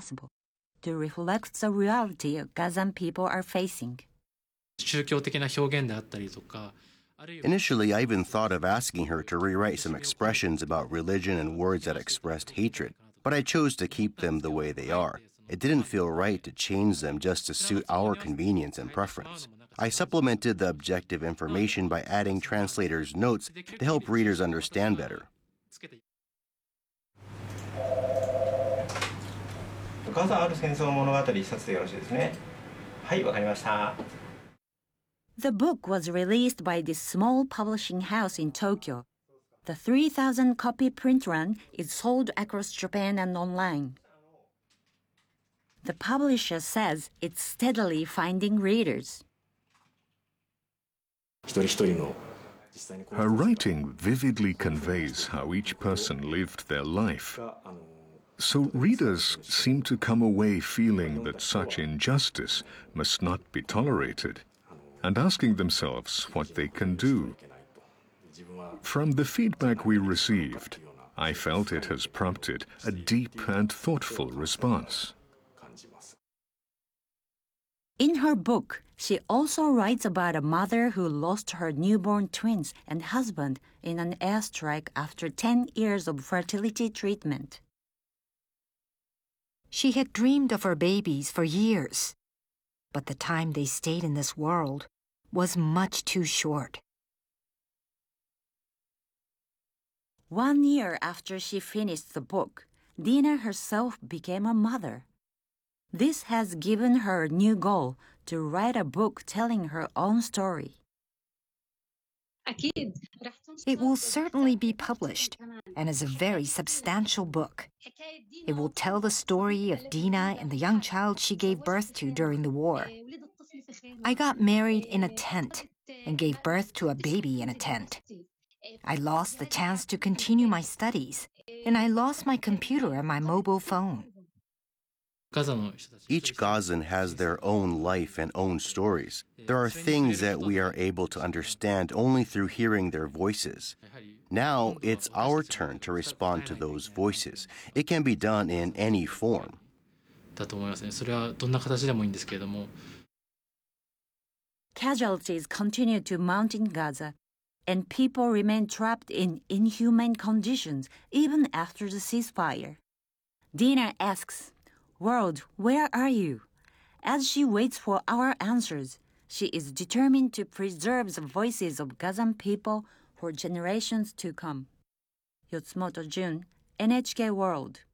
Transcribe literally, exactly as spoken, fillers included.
possible to reflect the reality Gazan people are facing. 宗教的な表現であったりとか、 Initially, I even thought of asking her to rewrite some expressions about religion and words that expressed hatred, but I chose to keep them the way they are. It didn't feel right to change them just to suit our convenience and preference. I supplemented the objective information by adding translators' notes to help readers understand better. 数ある戦争物語一冊でよろしいですね。はい、わかりました。 The book was released by this small publishing house in Tokyo. The three thousand copy print run is sold across Japan and online. The publisher says it's steadily finding readers. Her writing vividly conveys how each person lived their life. So readers seem to come away feeling that such injustice must not be tolerated, and asking themselves what they can do. From the feedback we received, I felt it has prompted a deep and thoughtful response. In her book, she also writes about a mother who lost her newborn twins and husband in an airstrike after ten years of fertility treatment. She had dreamed of her babies for years, but the time they stayed in this world was much too short. One year after she finished the book, Dina herself became a mother. This has given her a new goal to write a book telling her own story. It will certainly be published and is a very substantial book. It will tell the story of Dina and the young child she gave birth to during the war. I got married in a tent and gave birth to a baby in a tent. I lost the chance to continue my studies, and I lost my computer and my mobile phone. Each Gazan has their own life and own stories. There are things that we are able to understand only through hearing their voices. Now it's our turn to respond to those voices. It can be done in any form. だと思いますね。それはどんな形でもいいんですけれども。 Casualties continue to mount in Gaza, and people remain trapped in inhumane conditions even after the ceasefire. Dina asks, "World, where are you?" As she waits for our answers, she is determined to preserve the voices of Gazan people for generations to come. Yotsumoto Jun, N H K World.